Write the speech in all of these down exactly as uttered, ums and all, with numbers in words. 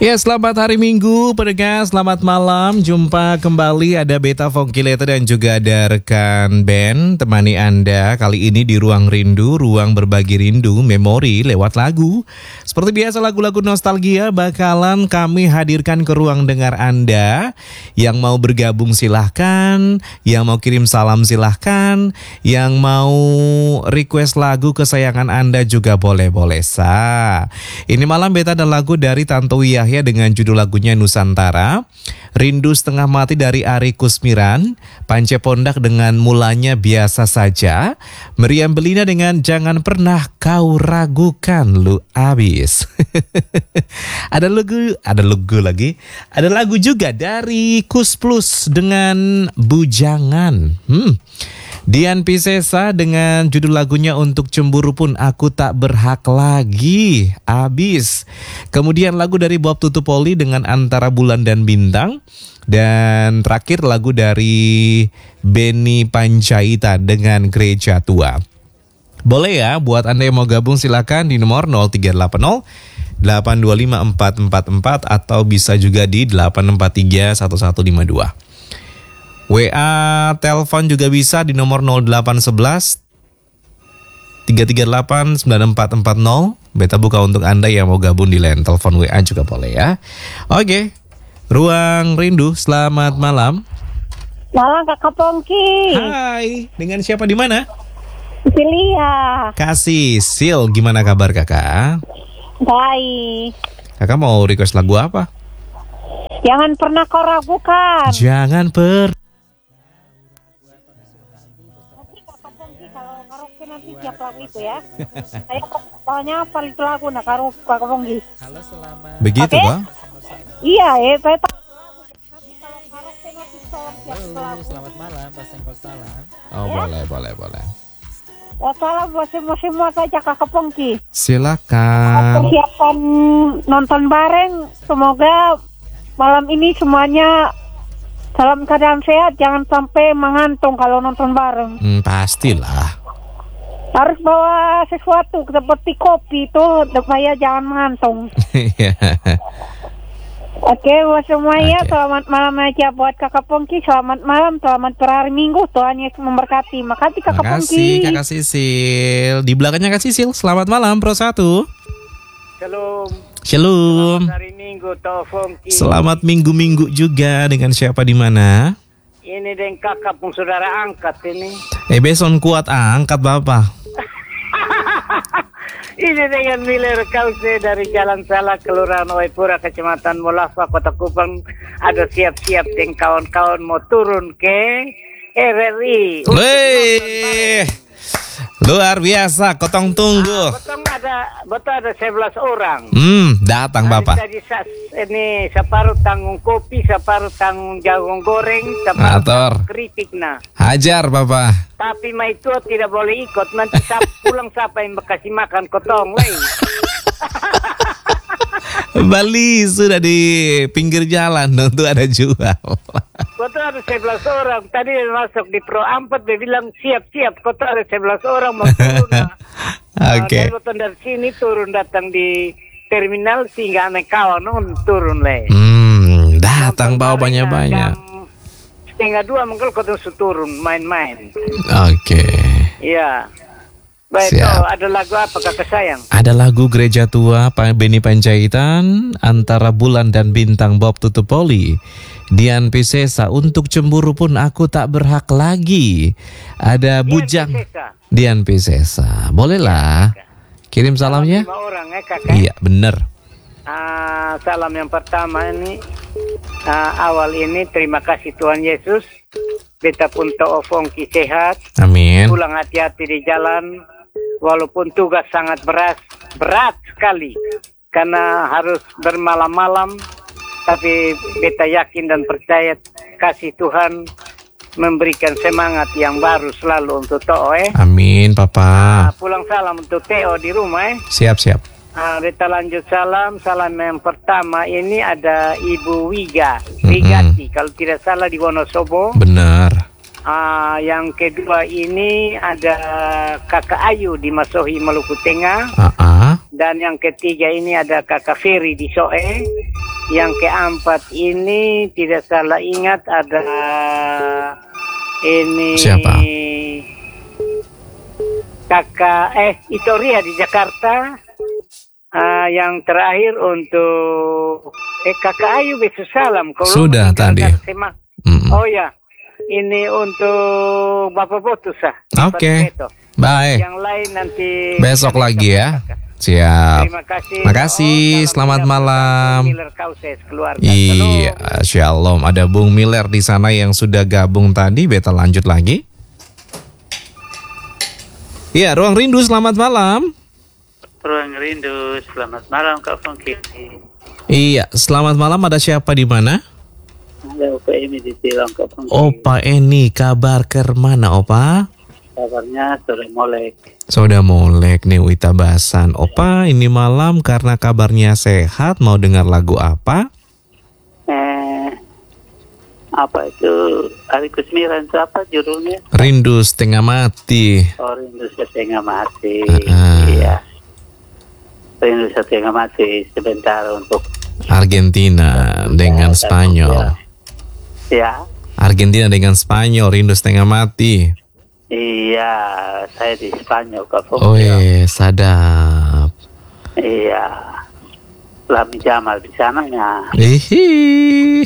Ya, selamat hari Minggu, pendengar. Selamat malam. Jumpa kembali, ada Beta Vongkileter dan juga ada rekan band temani Anda kali ini di Ruang Rindu, ruang berbagi rindu, memori lewat lagu. Seperti biasa, lagu-lagu nostalgia bakalan kami hadirkan ke ruang dengar Anda. Yang mau bergabung silahkan, yang mau kirim salam silahkan, yang mau request lagu kesayangan Anda juga boleh-boleh sah. Ini malam Beta ada lagu dari Tantowi Yahya dengan judul lagunya Nusantara, Rindu Setengah Mati dari Ari Kusmiran, Pance Pondak dengan Mulanya Biasa Saja, Meriam Belina dengan Jangan Pernah Kau Ragukan Lu Abis. Ada lagu, ada lagu lagi, ada lagu juga dari Kus Plus dengan Bujangan. Hmm. Dian Piscesa dengan judul lagunya Untuk Cemburu Pun Aku Tak Berhak Lagi, Abis. Kemudian lagu dari Bob Tutupoli dengan Antara Bulan dan Bintang. Dan terakhir lagu dari Beni Panjaitan dengan Gereja Tua. Boleh ya, buat Anda yang mau gabung silakan di nomor nol tiga delapan nol delapan dua lima empat empat empat atau bisa juga di delapan empat tiga satu satu lima dua. W A telepon juga bisa di nomor nol delapan satu satu tiga tiga delapan sembilan empat empat nol. Beta buka untuk Anda yang mau gabung di line telepon W A juga boleh ya. Oke, Ruang Rindu, selamat malam. Malam Kakak Pongki. Hai, dengan siapa di mana? Silia. Kasih Sil, gimana kabar kakak? Baik. Kakak mau request lagu apa? Jangan pernah kau ragukan. Jangan per. Kalau karaoke nanti tiap lagu itu ya. Saya pokoknya apa itu lagu nak karaoke Kakak Pongki. Halo, selamat. Begitu, okay? Pak? Iya, eh saya tahu. Nanti kalau karaoke nanti tolong tiap Halo, lagu. selamat malam, Pak Sengkol Salam. Oh, Ya? boleh, boleh, boleh. Wassalam buat semua-semua saja Kakak Pongki. Silakan. Persiapan nonton bareng. Semoga malam ini semuanya dalam keadaan sehat. Jangan sampai mengantung kalau nonton bareng. Hmm, pastilah. Harus bawa sesuatu seperti kopi itu supaya jangan mengantung. Oke, buat semuanya, Oke. selamat malam aja buat Kakak Pongki. Selamat malam, selamat berhari Minggu. Tuhan Yesus memberkati. Makasih Kakak Pongki. Makasih Kakak Sisil. Di belakangnya Kak Sisil. Selamat malam Pro satu. Shalom. Shalom. Selamat hari Minggu, Toh Fongki. Selamat minggu-minggu juga. Dengan siapa di mana? Ini dengan kakak pun saudara angkat ini. Eh beson kuat angkat Bapak. Ini dengan Miller Kause dari Jalan Salak, Kelurahan Oepura, Kecamatan Molafa, Kota Kupang. Ada siap-siap dengan kawan-kawan mau turun ke R R I. Wih, luar biasa. Kotong tunggu. Betul ada, betul ada sebelas orang. Hmm, datang Bapak. Tadi sa- ini separuh tanggung kopi, separuh tanggung jagung goreng, separuh Atur. tanggung keripik nah. Hajar Bapak. Tapi ma itu tidak boleh ikut. Nanti sap, pulang siapa yang kasih makan kotong lain. Bali sudah di pinggir jalan untuk ada jual. Kota ada sebelas orang. Tadi masuk di Pro empat dia bilang siap-siap. Kota ada sebelas orang mau turun. Nah. Oke. Nah, dari, dari sini turun datang di terminal sehingga anak kawan oh, turun leh. Hmm, datang bawa banyak-banyak. Jam setengah dua mungkin kota sudah turun main-main. Oke. Iya. Baik, Siap. oh, ada lagu apa kakak sayang? Ada lagu Gereja Tua Pak Beni Panjaitan, Antara Bulan dan Bintang Bob Tutupoli, Dian Piscesa, Untuk Cemburu Pun Aku Tak Berhak Lagi. Ada Bujang Piscesa. Dian Piscesa. Bolehlah kirim salamnya. Lima orang ya kakak. Iya bener. Ah, salam yang pertama ini ah, awal ini terima kasih Tuhan Yesus. Beta pun Toh Fongki sehat. Amin. Pulang hati-hati di jalan. Walaupun tugas sangat berat, berat sekali karena harus bermalam-malam, tapi beta yakin dan percaya kasih Tuhan memberikan semangat yang baru selalu untuk Toh eh. Amin Papa. Ah, pulang salam untuk Teo di rumah eh. Siap-siap. Ah, beta lanjut salam. Salam yang pertama ini ada Ibu Wiga, Wigati, kalau tidak salah di Wonosobo. Benar. Ah, yang kedua ini ada Kakak Ayu di Masohi, Maluku Tengah. Ah, ah. Dan yang ketiga ini ada Kakak Ferry di Soe. Yang keempat ini tidak salah ingat ada ini Siapa? kakak eh Itoria di Jakarta. Ah, yang terakhir untuk eh kakak Ayu besok salam. Kalau Sudah meninggal tadi. dan semak- Mm-mm. Oh ya, ini untuk Bapak Botusah. Oke. Baik. Yang lain nanti Besok kami lagi ya. sampaikan. Siap. Terima kasih. Terima kasih. Oh, Selamat salam malam. Miller Kauses, keluarga. Iya, Shalom. Shalom. Ada Bung Miller di sana yang sudah gabung tadi. Beta lanjut lagi. Iya, Ruang Rindu, selamat malam. Ruang Rindu, selamat malam Kak Fongki. Iya, selamat malam. Ada siapa di mana? Ada Opa Emi di Tilang Kak Fongki. Opa Eni, kabar ke mana, Opa? Kabarnya sore molek. Sudah molek nih Wita Basan. Opa, ini malam karena kabarnya sehat, mau dengar lagu apa? Eh, apa itu? Hari Kusmiran itu apa judulnya? Rindu Setengah Mati. Oh, Rindu Setengah Mati. Ah. Iya. Rindu Setengah Mati sebentar untuk Argentina dengan Spanyol. ya. Argentina dengan Spanyol, Rindu Setengah Mati. Iya, saya di Spanyol Kak Fongki. Oh iya, sadap. Iya. Lami Jamal di sananya. Hihi.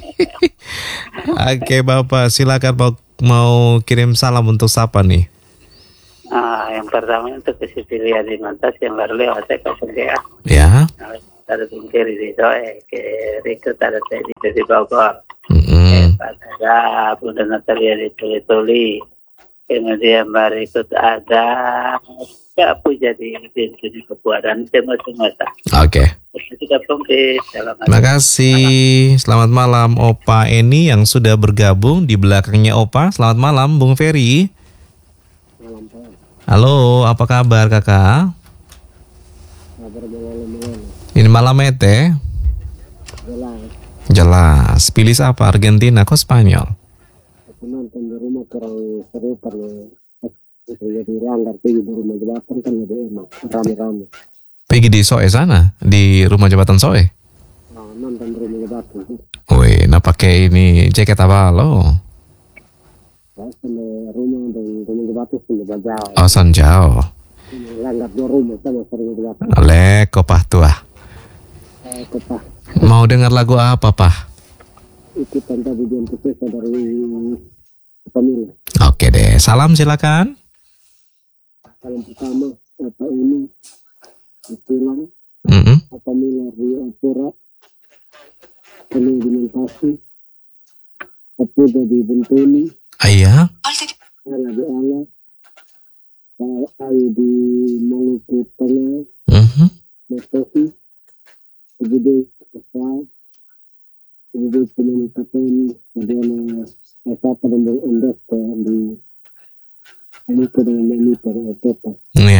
Oke Bapak, silakan mau, mau kirim salam untuk siapa nih? Ah, yang pertama untuk ke Sipilia di Mantas yang baru lewat saya ke Sendea. Ya. Ada Bungkiri di Zoe, ke Riko ada saya di Bogor. Mm-mm. Ada Bunda Natalia di Tuli-Tuli. Kemudian berikut ada ya Puja di Bintu di Papua dan semua-semua. Oke. Kita Fongki, salam. Terima kasih. Selamat malam Opa Eni yang sudah bergabung di belakangnya Opa. Selamat malam Bung Ferry. Halo, apa kabar kakak? Ini malam ete? Jelas. Pilih apa? Argentina kok Spanyol? Nonton di rumah kurang seru karena jadi langgar pergi di rumah jembatan kan lebih enak rame-rame. Pergi di Soe sana, di rumah jembatan Soe. Nah, nonton di rumah jembatan sih. Wih, nah pakai ini jaket apa lo? Saya sampai rumah dan rumah jembatan sudah jauh. Oh, son jauh. Langgar dua rumah sama rumah jembatan. Oleh kopah tua. Saya kota Mau dengar lagu apa, Pak? itu tanda bujian sukses dari pemilu. Oke deh, salam silakan. Yang pertama apa ini ditulang Mm-mm. apa milar di Apura penuh dimentasi apa jadi bentuni Iya. ala di ala ayu di Maluku Tengah Mhm. Mesosi Segede Kesal Segede Penani Kapen Kemudian Esapa dan Berendas di Maluku dengan Memita dan Etapa Iya.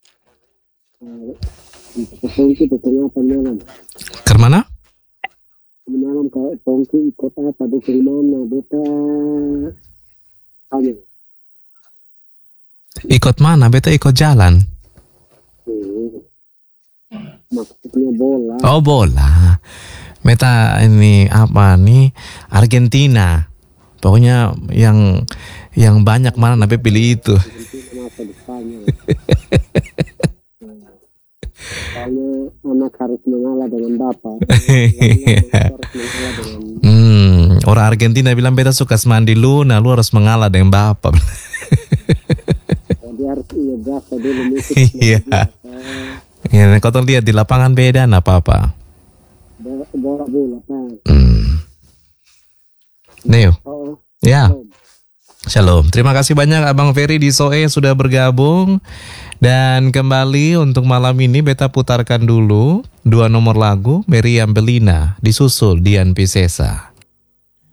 Tongki betulnya apa malam Kemana? malam kalau Tongki ikut apa dukung mana beta hanya Ikut mana? Beta ikut jalan. hmm. maksudnya bola Oh, bola. Beta ini apa nih? Argentina. Pokoknya yang yang banyak mana nabe pilih itu. masa di Spanyol. Soalnya anak harus mengalah dengan bapak. Harus mengalah dengan Hmm, orang Argentina bilang beta suka semandi lu, nah lu harus mengalah dengan bapak. dia harus iya biasa dulu musik. Iya. Ya, kau tuh lihat di lapangan beda nah apa-apa. Bola bola bola kan. Hmm. Neo. Oh, Ya. oh. Shalom. Terima kasih banyak Abang Ferry di Soe sudah bergabung. Dan kembali untuk malam ini beta putarkan dulu dua nomor lagu Meriam Belina disusul Dian Piscesa.